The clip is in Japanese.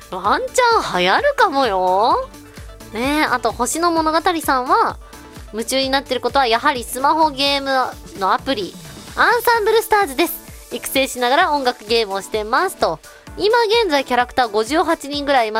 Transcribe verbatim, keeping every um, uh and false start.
ワンチャン流行るかもよ。ねえ、あと星の物語さんは夢中になってることはやはりスマホゲームのアプリアンサンブルスターズです。育成しながら音楽ゲームをしてますと。今現在キャラクターごじゅうはちにんぐらいいます。